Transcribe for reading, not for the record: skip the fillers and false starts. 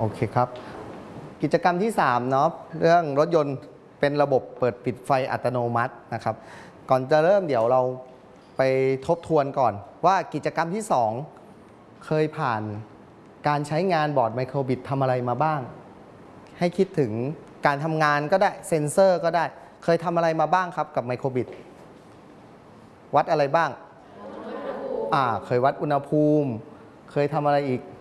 เคครับกิจกรรมที่3เนาะเรื่องรถยนต์เป็นระบบเปิดปิดไฟอัตโนมัตินะครับก่อนจะเริ่มเดี๋ยวเราไปทบทวนก่อนว่ากิจกรรมที่2เคยผ่านการใช้งานบอร์ดไมโครบิตทำอะไรมาบ้างให้คิดถึงการทำงานก็ได้เซ็นเซอร์ก็ได้เคยทำอะไรมาบ้างครับกับไมโครบิตวัดอะไรบ้างเคยวัดอุณหภูมิเคยทำอะไรอีก